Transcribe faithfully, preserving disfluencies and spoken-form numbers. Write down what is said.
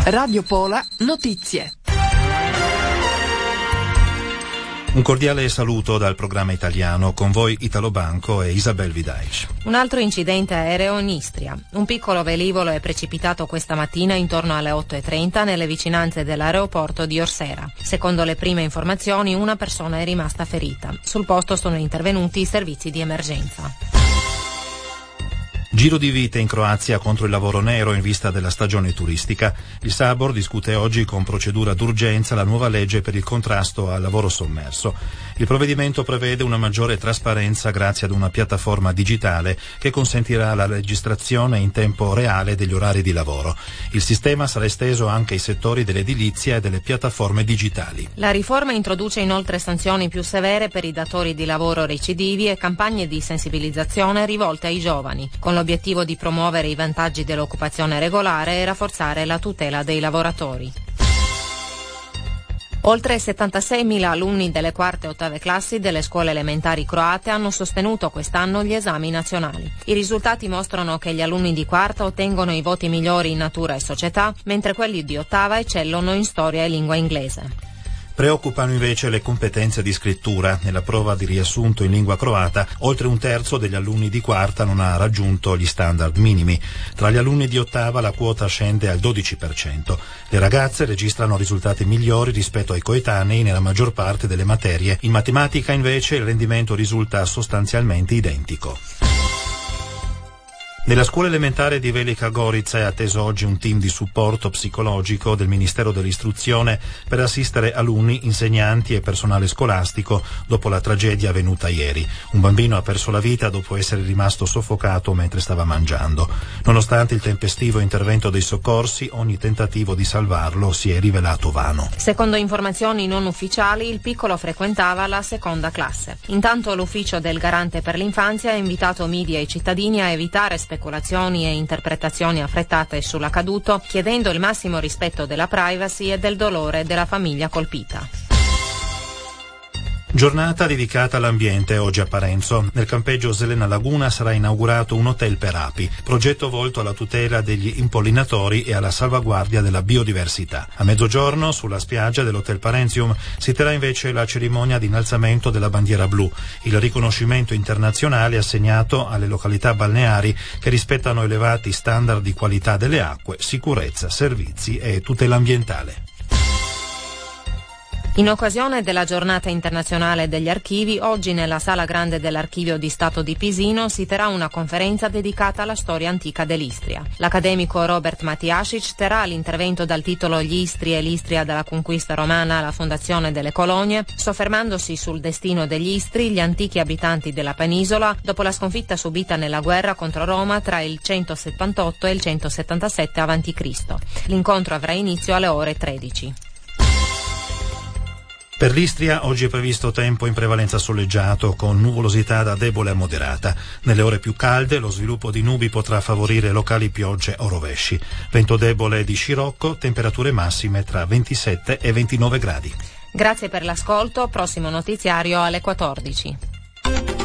Radio Pola Notizie. Un cordiale saluto dal programma italiano, con voi Italo Banco e Isabel Vidaic. Un altro incidente aereo in Istria. Un piccolo velivolo è precipitato questa mattina intorno alle otto e trenta nelle vicinanze dell'aeroporto di Orsera. Secondo le prime informazioni, una persona è rimasta ferita. Sul posto sono intervenuti i servizi di emergenza. Giro di vite in Croazia contro il lavoro nero in vista della stagione turistica. Il Sabor discute oggi con procedura d'urgenza la nuova legge per il contrasto al lavoro sommerso. Il provvedimento prevede una maggiore trasparenza grazie ad una piattaforma digitale che consentirà la registrazione in tempo reale degli orari di lavoro. Il sistema sarà esteso anche ai settori dell'edilizia e delle piattaforme digitali. La riforma introduce inoltre sanzioni più severe per i datori di lavoro recidivi e campagne di sensibilizzazione rivolte ai giovani, con l'obiettivo di promuovere i vantaggi dell'occupazione regolare e rafforzare la tutela dei lavoratori. Oltre settantaseimila alunni delle quarte e ottave classi delle scuole elementari croate hanno sostenuto quest'anno gli esami nazionali. I risultati mostrano che gli alunni di quarta ottengono i voti migliori in natura e società, mentre quelli di ottava eccellono in storia e lingua inglese. Preoccupano invece le competenze di scrittura. Nella prova di riassunto in lingua croata, oltre un terzo degli alunni di quarta non ha raggiunto gli standard minimi. Tra gli alunni di ottava la quota scende al dodici per cento. Le ragazze registrano risultati migliori rispetto ai coetanei nella maggior parte delle materie. In matematica, invece, il rendimento risulta sostanzialmente identico. Nella scuola elementare di Velika Gorica è atteso oggi un team di supporto psicologico del Ministero dell'Istruzione per assistere alunni, insegnanti e personale scolastico dopo la tragedia avvenuta ieri. Un bambino ha perso la vita dopo essere rimasto soffocato mentre stava mangiando. Nonostante il tempestivo intervento dei soccorsi, ogni tentativo di salvarlo si è rivelato vano. Secondo informazioni non ufficiali, il piccolo frequentava la seconda classe. Intanto l'ufficio del Garante per l'infanzia ha invitato media e cittadini a evitare speculazioni e interpretazioni affrettate sull'accaduto, chiedendo il massimo rispetto della privacy e del dolore della famiglia colpita. Giornata dedicata all'ambiente oggi a Parenzo. Nel campeggio Zelena Laguna sarà inaugurato un hotel per api, progetto volto alla tutela degli impollinatori e alla salvaguardia della biodiversità. A mezzogiorno, sulla spiaggia dell'hotel Parenzium, si terrà invece la cerimonia di innalzamento della bandiera blu, il riconoscimento internazionale assegnato alle località balneari che rispettano elevati standard di qualità delle acque, sicurezza, servizi e tutela ambientale. In occasione della giornata internazionale degli archivi, oggi nella Sala Grande dell'Archivio di Stato di Pisino si terrà una conferenza dedicata alla storia antica dell'Istria. L'accademico Robert Matiasic terrà l'intervento dal titolo Gli Istri e l'Istria dalla conquista romana alla fondazione delle colonie, soffermandosi sul destino degli Istri, gli antichi abitanti della penisola, dopo la sconfitta subita nella guerra contro Roma tra il centosettantotto e il centosettantasette avanti Cristo. L'incontro avrà inizio alle ore tredici. Per l'Istria oggi è previsto tempo in prevalenza soleggiato, con nuvolosità da debole a moderata. Nelle ore più calde lo sviluppo di nubi potrà favorire locali piogge o rovesci. Vento debole di scirocco, temperature massime tra ventisette e ventinove gradi. Grazie per l'ascolto, prossimo notiziario alle quattordici.